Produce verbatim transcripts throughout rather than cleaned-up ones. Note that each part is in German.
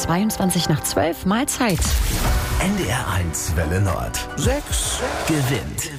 zweiundzwanzig nach zwölf, Mahlzeit. N D R eins Welle Nord. Sechs gewinnt.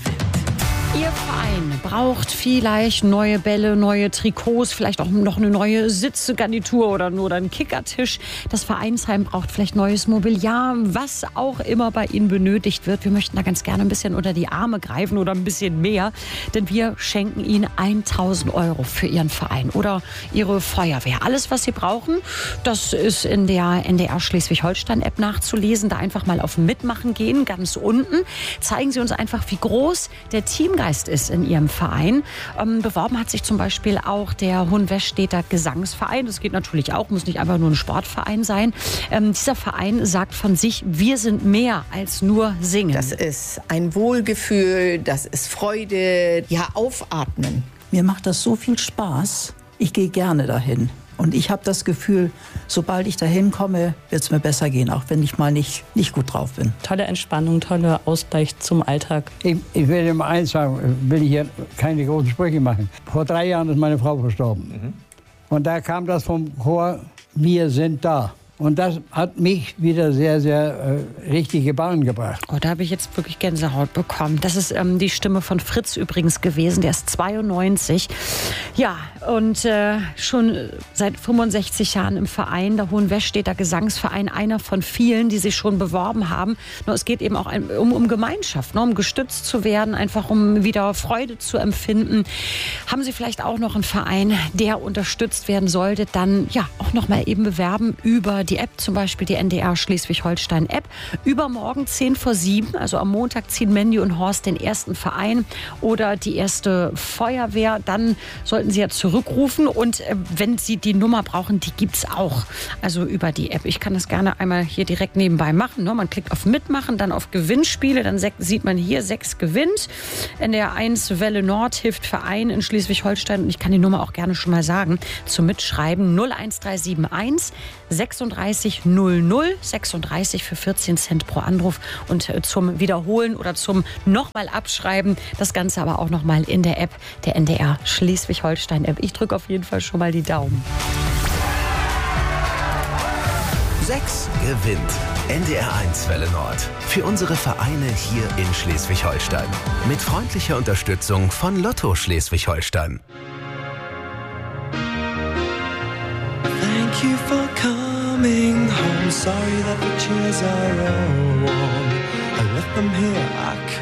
Ihr Verein braucht vielleicht neue Bälle, neue Trikots, vielleicht auch noch eine neue Sitzgarnitur oder nur einen Kickertisch. Das Vereinsheim braucht vielleicht neues Mobiliar, was auch immer bei Ihnen benötigt wird. Wir möchten da ganz gerne ein bisschen unter die Arme greifen oder ein bisschen mehr, denn wir schenken Ihnen tausend Euro für Ihren Verein oder Ihre Feuerwehr. Alles, was Sie brauchen, das ist in der N D R Schleswig-Holstein-App nachzulesen. Da einfach mal auf Mitmachen gehen, ganz unten. Zeigen Sie uns einfach, wie groß der Teamgeist ist in Ihrem Verein. Ähm, beworben hat sich zum Beispiel auch der Hohenwesteter Gesangsverein. Das geht natürlich auch, muss nicht einfach nur ein Sportverein sein. Ähm, dieser Verein sagt von sich, wir sind mehr als nur singen. Das ist ein Wohlgefühl, das ist Freude, ja, aufatmen. Mir macht das so viel Spaß. Ich gehe gerne dahin. Und ich habe das Gefühl, sobald ich dahin komme, wird es mir besser gehen, auch wenn ich mal nicht, nicht gut drauf bin. Tolle Entspannung, toller Ausgleich zum Alltag. Ich, ich will immer eins sagen, will ich hier keine großen Sprüche machen. Vor drei Jahren ist meine Frau verstorben. Mhm. Und da kam das vom Chor, wir sind da. Und das hat mich wieder sehr, sehr äh, richtige Bahn gebracht. Oh, da habe ich jetzt wirklich Gänsehaut bekommen. Das ist ähm, die Stimme von Fritz übrigens gewesen. Der ist zweiundneunzig. Ja, und äh, schon seit fünfundsechzig Jahren im Verein, der Hohenwesteter Gesangsverein, einer von vielen, die sich schon beworben haben. Nur es geht eben auch ein, um, um Gemeinschaft, ne, um gestützt zu werden, einfach um wieder Freude zu empfinden. Haben Sie vielleicht auch noch einen Verein, der unterstützt werden sollte, dann ja auch noch mal eben bewerben über die App, zum Beispiel die N D R Schleswig-Holstein-App. Übermorgen zehn vor sieben, also am Montag, ziehen Mandy und Horst den ersten Verein oder die erste Feuerwehr. Dann sollten Sie ja zurückrufen und äh, wenn Sie die Nummer brauchen, die gibt es auch. Also über die App. Ich kann das gerne einmal hier direkt nebenbei machen. Ne? Man klickt auf Mitmachen, dann auf Gewinnspiele, dann sieht man hier, sechs gewinnt. N D R eins Welle Nord hilft Verein in Schleswig-Holstein und ich kann die Nummer auch gerne schon mal sagen. Zum Mitschreiben null eins drei sieben eins sechsunddreißig null null sechsunddreißig für vierzehn Cent pro Anruf und zum Wiederholen oder zum nochmal abschreiben. Das Ganze aber auch nochmal in der App, der N D R Schleswig-Holstein-App. Ich drücke auf jeden Fall schon mal die Daumen. Sechs gewinnt. N D R eins Welle Nord. Für unsere Vereine hier in Schleswig-Holstein. Mit freundlicher Unterstützung von Lotto Schleswig-Holstein. Thank you for coming home. Sorry that the chairs are all warm. I left them here. I